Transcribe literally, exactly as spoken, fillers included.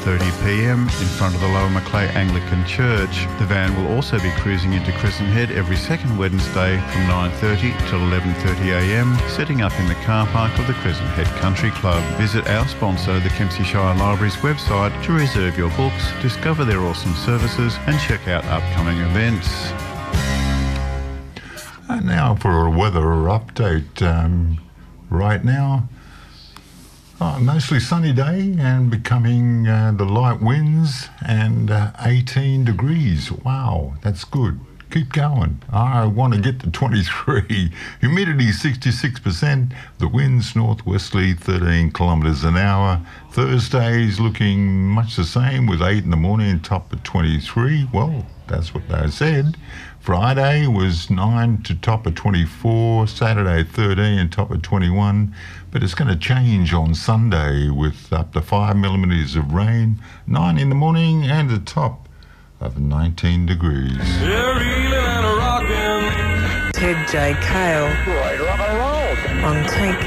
thirty p m in front of the Lower Macleay Anglican Church. The van will also be cruising into Crescent Head every second Wednesday from nine thirty till eleven thirty a m, setting up in the car park of the Crescent Head Country Club. Visit our sponsor, the Kempsey Shire Library's website to reserve your books, discover their awesome services and check out upcoming events. And now for a weather update. Um, right now, oh, mostly sunny day and becoming uh, the light winds and uh, eighteen degrees. Wow, that's good. Keep going. I want to get to twenty-three. Humidity sixty-six percent. The winds northwesterly thirteen kilometres an hour. Thursday's looking much the same with eight in the morning, top at twenty-three. Well, that's what they said. Friday was nine to top of twenty-four. Saturday thirteen and top of twenty-one. But it's going to change on Sunday with up to five millimetres of rain, nine in the morning and a top of nineteen degrees. Ted J. Cale on Take